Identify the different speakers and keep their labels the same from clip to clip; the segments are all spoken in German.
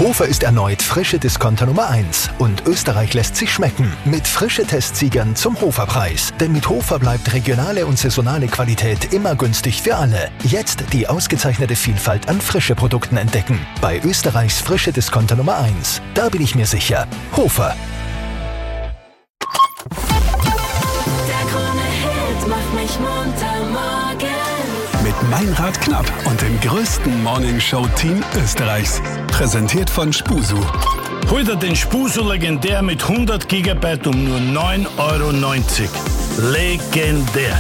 Speaker 1: Hofer ist erneut frische Discounter Nummer 1 und Österreich lässt sich schmecken mit frische Testsiegern zum Hoferpreis. Denn mit Hofer bleibt regionale und saisonale Qualität immer günstig für alle. Jetzt die ausgezeichnete Vielfalt an frische Produkten entdecken. Bei Österreichs frische Discounter Nummer 1. Da bin ich mir sicher. Hofer.
Speaker 2: Der Krone-Hit macht mich munter morgen.
Speaker 3: Mit Meinrad Knapp und dem größten Morningshow-Team Österreichs. Präsentiert von Spusu.
Speaker 4: Hol dir den Spusu legendär mit 100 GB um nur 9,90 €. Legendär.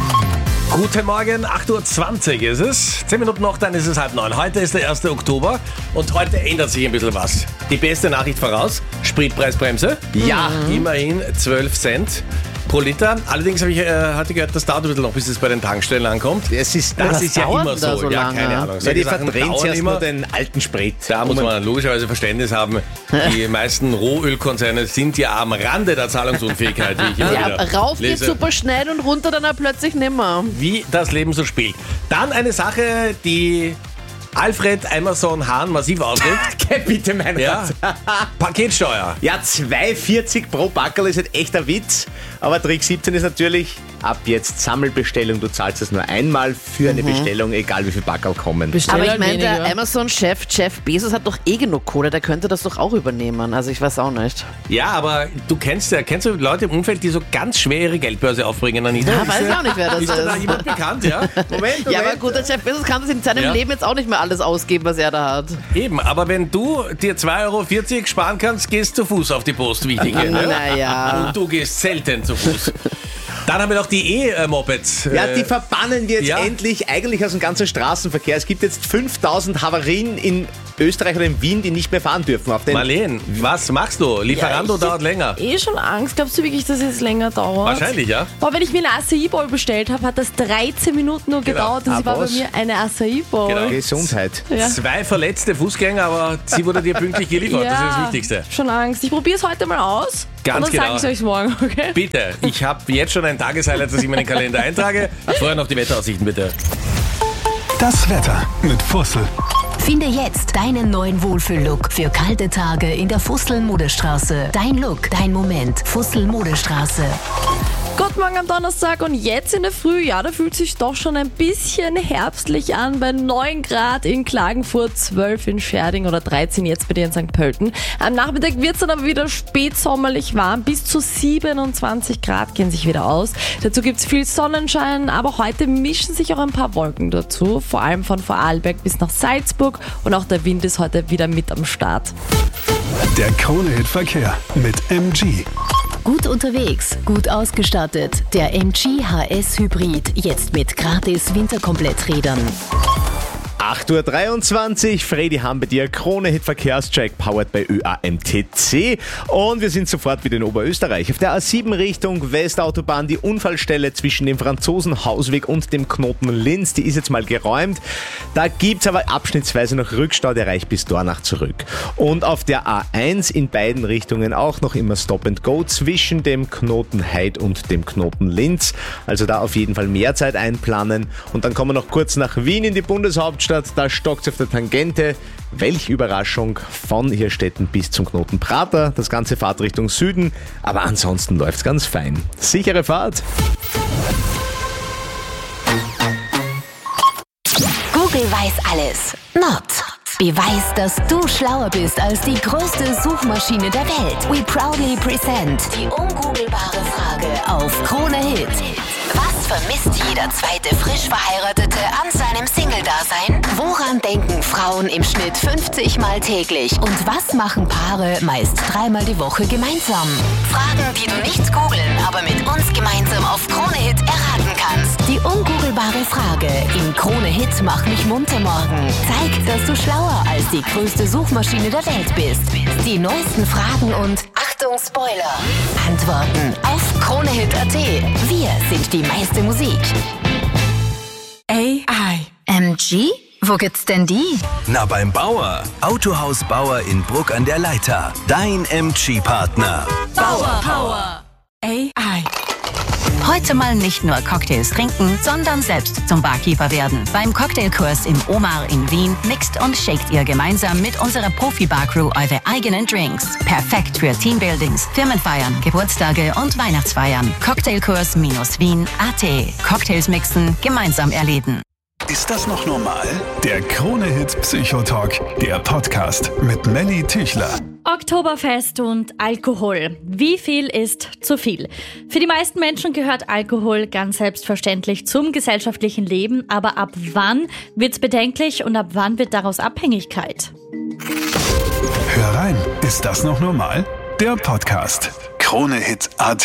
Speaker 5: Guten Morgen, 8:20 Uhr ist es. 10 Minuten noch, dann ist es 8:30. Heute ist der 1. Oktober und heute ändert sich ein bisschen was. Die beste Nachricht voraus, Spritpreisbremse. Ja, immerhin 12 Cent pro Liter. Allerdings habe ich heute gehört, das dauert ein bisschen noch, bis es bei den Tankstellen ankommt.
Speaker 6: Das ist ja immer so.
Speaker 5: Ja, keine Ahnung.
Speaker 6: Weil die verdrehen zuerst nur den alten Sprit.
Speaker 5: Da muss man logischerweise Verständnis haben. Die meisten Rohölkonzerne sind ja am Rande der Zahlungsunfähigkeit, wie ich immer wieder
Speaker 7: rauf geht
Speaker 5: lese.
Speaker 7: super schnell und runter dann auch plötzlich nimmer.
Speaker 5: Wie das Leben so spielt. Dann eine Sache, die Alfred Amazon Hahn massiv auswirkt.
Speaker 6: Bitte, mein
Speaker 5: Ja.
Speaker 6: Gott.
Speaker 5: Paketsteuer.
Speaker 6: Ja, 2,40 pro Packerl ist halt echt ein Witz. Aber Trick 17 ist natürlich, ab jetzt Sammelbestellung. Du zahlst es nur einmal für eine Bestellung, egal wie viele Packerl kommen.
Speaker 7: Aber ich meine, der
Speaker 8: weniger.
Speaker 7: Amazon-Chef, Jeff Bezos, hat doch eh genug Kohle, der könnte das doch auch übernehmen. Also ich weiß auch nicht.
Speaker 5: Ja, aber du kennst du Leute im Umfeld, die so ganz schwer ihre Geldbörse aufbringen, Anita?
Speaker 7: Ja, weiß ich auch nicht, wer das
Speaker 5: Ist da
Speaker 7: ist.
Speaker 5: jemand bekannt, ja?
Speaker 6: Moment.
Speaker 7: Ja, aber gut, der Jeff Bezos kann das in seinem
Speaker 5: Ja.
Speaker 7: Leben jetzt auch nicht mehr alles ausgeben, was er da hat.
Speaker 5: Eben, aber wenn du dir 2,40 € sparen kannst, gehst du zu Fuß auf die Post, wichtige. Ne?
Speaker 7: Naja.
Speaker 5: Und du gehst selten zu Fuß. Dann haben wir noch die E-Mopeds.
Speaker 6: Ja, die verbannen wir jetzt
Speaker 5: ja.
Speaker 6: endlich eigentlich aus dem ganzen Straßenverkehr. Es gibt jetzt 5000 Havarien in Österreich oder in Wien, die nicht mehr fahren dürfen. Auf den
Speaker 5: Marleen, was machst du? Lieferando dauert länger.
Speaker 8: Schon Angst. Glaubst du wirklich, dass es länger dauert?
Speaker 5: Wahrscheinlich, ja.
Speaker 8: Boah, wenn ich mir eine Acai Bowl bestellt habe, hat das 13 Minuten nur gedauert. Das war bei
Speaker 6: was?
Speaker 8: mir eine Acai Bowl.
Speaker 5: Genau.
Speaker 6: Gesundheit.
Speaker 8: Ja.
Speaker 5: 2 verletzte Fußgänger, aber sie wurde dir pünktlich geliefert. Das ist das Wichtigste.
Speaker 8: Schon Angst. Ich probiere es heute mal aus.
Speaker 5: Ganz
Speaker 8: und dann
Speaker 5: genau.
Speaker 8: sage ich euch morgen, okay?
Speaker 5: Bitte, ich habe jetzt schon ein Tageshighlight, das ich in meinen Kalender eintrage. Vorher noch die Wetteraussichten, bitte.
Speaker 3: Das Wetter mit Fussel.
Speaker 2: Finde jetzt deinen neuen Wohlfühl-Look für kalte Tage in der Fussel-Modestraße. Dein Look, dein Moment. Fussel-Modestraße.
Speaker 8: Guten Morgen am Donnerstag und jetzt in der Früh, ja, da fühlt sich doch schon ein bisschen herbstlich an, bei 9 Grad in Klagenfurt, 12 in Scherding oder 13 jetzt bei dir in St. Pölten. Am Nachmittag wird es dann aber wieder spätsommerlich warm, bis zu 27 Grad gehen sich wieder aus. Dazu gibt es viel Sonnenschein, aber heute mischen sich auch ein paar Wolken dazu, vor allem von Vorarlberg bis nach Salzburg und auch der Wind ist heute wieder mit am Start.
Speaker 3: Der Krone-Hit-Verkehr mit MG.
Speaker 2: Gut unterwegs, gut ausgestattet. Der MG HS Hybrid, jetzt mit gratis Winterkompletträdern.
Speaker 6: 8:23 Uhr, Fredi Hamm bei dir, Krone-Hit Verkehrscheck, powered bei ÖAMTC. Und wir sind sofort wieder in Oberösterreich. Auf der A7 Richtung Westautobahn, die Unfallstelle zwischen dem Franzosenhausweg und dem Knoten Linz, die ist jetzt mal geräumt. Da gibt's aber abschnittsweise noch Rückstau, der reicht bis Dornach zurück. Und auf der A1 in beiden Richtungen auch noch immer Stop and Go zwischen dem Knoten Heid und dem Knoten Linz. Also da auf jeden Fall mehr Zeit einplanen. Und dann kommen wir noch kurz nach Wien in die Bundeshauptstadt. Da stockt es auf der Tangente. Welch Überraschung, von Hirstetten bis zum Knoten Prater. Das ganze Fahrt Richtung Süden, aber ansonsten läuft's ganz fein. Sichere Fahrt.
Speaker 2: Google weiß alles. Not. Beweis, dass du schlauer bist als die größte Suchmaschine der Welt. We proudly present die ungoogelbare Frage auf Krone Hit. Was vermisst jeder zweite frisch Verheiratete an seinem Single-Dasein? Woran denken Frauen im Schnitt 50 Mal täglich? Und was machen Paare meist 3-mal die Woche gemeinsam? Fragen, die du nicht googeln, aber mit uns gemeinsam auf Krone Hit erraten kannst. Die ungoogelbare Frage im Krone Hit Mach mich munter morgen zeigt, dass du schlauer als die größte Suchmaschine der Welt bist. Die neuesten Fragen und Achtung Spoiler! Antworten auf KroneHit.at. Wir sind die meiste Musik.
Speaker 8: AI.
Speaker 2: MG? Wo gibt's denn die?
Speaker 9: Na, beim Bauer. Autohaus Bauer in Bruck an der Leitha. Dein MG-Partner.
Speaker 8: Power. AI.
Speaker 2: Heute mal nicht nur Cocktails trinken, sondern selbst zum Barkeeper werden. Beim Cocktailkurs im Omar in Wien mixt und shakt ihr gemeinsam mit unserer Profi-Bar-Crew eure eigenen Drinks. Perfekt für Teambuildings, Firmenfeiern, Geburtstage und Weihnachtsfeiern. Cocktailkurs-wien.at. Cocktails mixen, gemeinsam erleben.
Speaker 3: Ist das noch normal? Der Krone-Hit Psychotalk, der Podcast mit Melly Tüchler.
Speaker 10: Oktoberfest und Alkohol. Wie viel ist zu viel? Für die meisten Menschen gehört Alkohol ganz selbstverständlich zum gesellschaftlichen Leben. Aber ab wann wird's bedenklich und ab wann wird daraus Abhängigkeit?
Speaker 3: Hör rein, ist das noch normal? Der Podcast. Krone-Hit.at.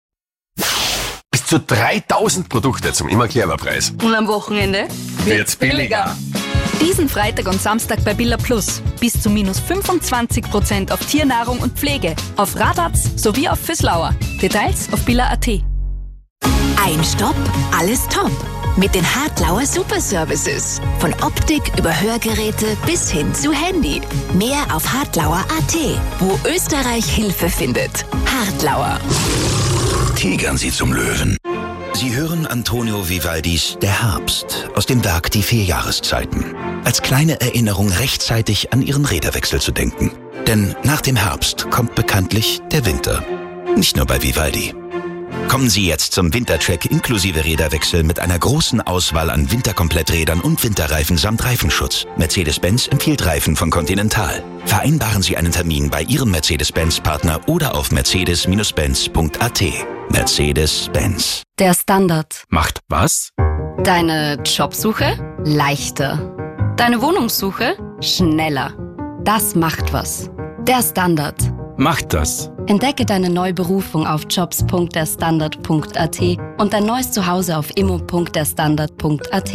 Speaker 11: Bis zu 3000 Produkte zum immer clever Preis.
Speaker 12: Und am Wochenende
Speaker 11: wird's billiger.
Speaker 12: Diesen Freitag und Samstag bei Billa Plus. Bis zu minus 25% auf Tiernahrung und Pflege, auf Radatz sowie auf Füßlauer. Details auf billa.at.
Speaker 2: Ein Stopp, alles top. Mit den Hartlauer Superservices. Von Optik über Hörgeräte bis hin zu Handy. Mehr auf hartlauer.at, wo Österreich Hilfe findet. Hartlauer.
Speaker 9: Tigern Sie zum Löwen. Sie hören Antonio Vivaldis Der Herbst aus dem Werk Die 4 Jahreszeiten. Als kleine Erinnerung rechtzeitig an Ihren Räderwechsel zu denken. Denn nach dem Herbst kommt bekanntlich der Winter. Nicht nur bei Vivaldi. Kommen Sie jetzt zum Wintercheck inklusive Räderwechsel mit einer großen Auswahl an Winterkompletträdern und Winterreifen samt Reifenschutz. Mercedes-Benz empfiehlt Reifen von Continental. Vereinbaren Sie einen Termin bei Ihrem Mercedes-Benz-Partner oder auf mercedes-benz.at. Mercedes-Benz.
Speaker 13: Der Standard.
Speaker 11: Macht was?
Speaker 13: Deine Jobsuche leichter. Deine Wohnungssuche schneller. Das macht was. Der Standard.
Speaker 11: Macht das.
Speaker 13: Entdecke deine neue Berufung auf jobs.derstandard.at und dein neues Zuhause auf immo.derstandard.at.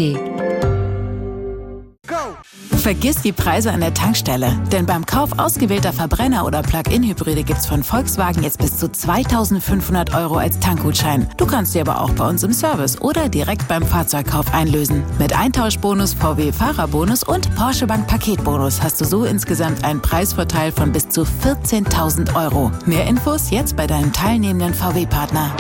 Speaker 14: Vergiss die Preise an der Tankstelle, denn beim Kauf ausgewählter Verbrenner- oder Plug-in-Hybride gibt's von Volkswagen jetzt bis zu 2.500 € als Tankgutschein. Du kannst sie aber auch bei uns im Service oder direkt beim Fahrzeugkauf einlösen. Mit Eintauschbonus, VW-Fahrerbonus und Porsche Bank Paketbonus hast du so insgesamt einen Preisvorteil von bis zu 14.000 €. Mehr Infos jetzt bei deinem teilnehmenden VW-Partner.